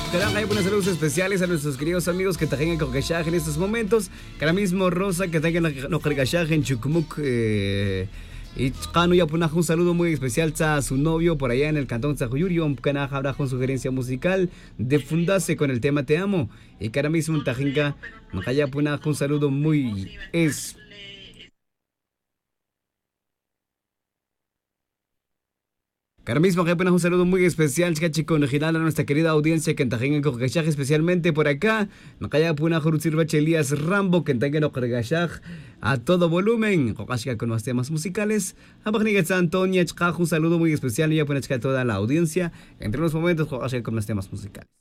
Caramba, hay buenos saludos especiales a nuestros queridos amigos que tengan cocachaje en estos momentos. Que ahora mismo Rosa, que tengan cocachaje en Chucumuc. Y Cano ya pone un saludo muy especial a su novio por allá en el cantón Tzajuyurio. Canaja habrá con sugerencia musical de fundarse con el tema Te Amo. Y que ahora mismo un tajinca, ya pone un saludo muy especial. Ahora mismo que apenas un saludo muy especial, chico, original a nuestra querida audiencia que tenga en Cocachaje, especialmente por acá. Nakaya puna Juruzir Bachelías Rambo, que tenga en Cocachaje a todo volumen. Cocachaje con más temas musicales. A Pagniga Antonia, un saludo muy especial y a poner a toda la audiencia. Entre unos momentos, Cocachaje con más temas musicales.